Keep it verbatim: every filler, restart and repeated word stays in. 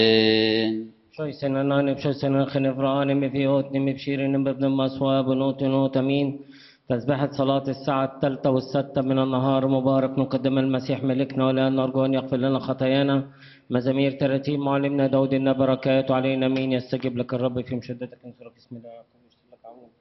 شوي سننان بشوي سنن خنفران مفيوت مبشيرين بابن مسواب نوت نوت امين. تسبحة صلاة الساعة الثالثة والستة من النهار مبارك نقدم المسيح ملكنا ولأن نرجو أن يغفر لنا خطايانا. مزامير ثلاثين معلمنا داود إن بركاته علينا مين يستجيب لك الرب في مشدتك انصرك بسم الله.